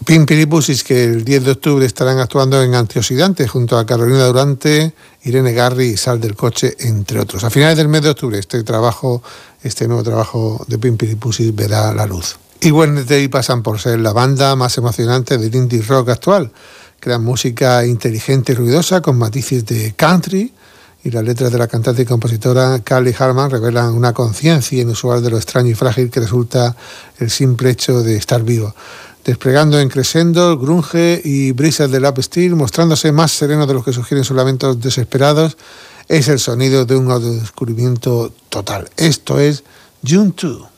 Pimpiripusis, que el 10 de octubre estarán actuando en Antioxidantes junto a Carolina Durante, Irene Garri y Sal del Coche, entre otros. A finales del mes de octubre este nuevo trabajo de Pimpiripusis verá la luz. Y Wednesday pasan por ser la banda más emocionante del indie rock actual. Crean música inteligente y ruidosa con matices de country, y las letras de la cantante y compositora Carly Harman revelan una conciencia inusual de lo extraño y frágil que resulta el simple hecho de estar vivo, desplegando en crescendo, grunge y brisas del upsteel, mostrándose más sereno de lo que sugieren sus lamentos desesperados. Es el sonido de un autodescubrimiento total. Esto es June 2.